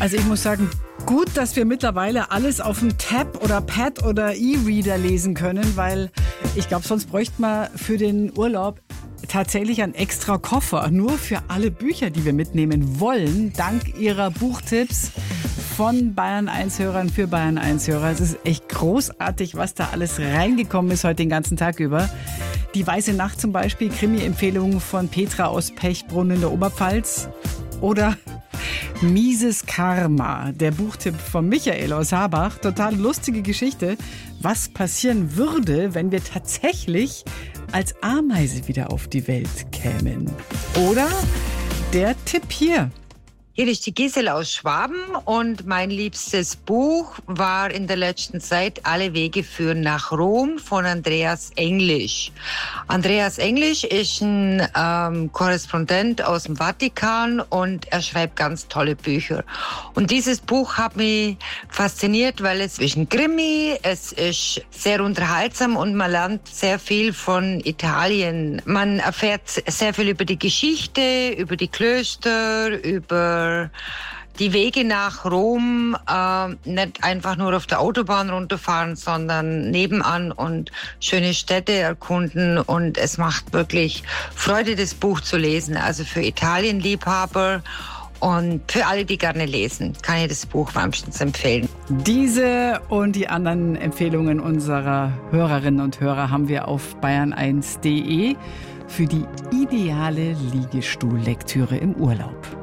Also ich muss sagen, gut, dass wir mittlerweile alles auf dem Tab oder Pad oder E-Reader lesen können, weil ich glaube, sonst bräuchte man für den Urlaub tatsächlich einen extra Koffer, nur für alle Bücher, die wir mitnehmen wollen, dank Ihrer Buchtipps von Bayern 1-Hörern für Bayern 1-Hörer. Es ist echt großartig, was da alles reingekommen ist heute den ganzen Tag über. Die Weiße Nacht zum Beispiel, Krimi-Empfehlungen von Petra aus Pechbrunn in der Oberpfalz. Oder Mieses Karma, der Buchtipp von Michael aus Habach. Total lustige Geschichte. Was passieren würde, wenn wir tatsächlich als Ameise wieder auf die Welt kämen? Oder der Tipp hier. Hier ist die Gisel aus Schwaben und mein liebstes Buch war in der letzten Zeit Alle Wege führen nach Rom von Andreas Englisch. Andreas Englisch ist ein Korrespondent aus dem Vatikan und er schreibt ganz tolle Bücher. Und dieses Buch hat mich fasziniert, weil es ist ein Krimi, es ist sehr unterhaltsam und man lernt sehr viel von Italien. Man erfährt sehr viel über die Geschichte, über die Klöster, über die Wege nach Rom, nicht einfach nur auf der Autobahn runterfahren, sondern nebenan und schöne Städte erkunden. Und es macht wirklich Freude, das Buch zu lesen. Also für Italienliebhaber und für alle, die gerne lesen, kann ich das Buch wärmstens empfehlen. Diese und die anderen Empfehlungen unserer Hörerinnen und Hörer haben wir auf bayern1.de für die ideale Liegestuhllektüre im Urlaub.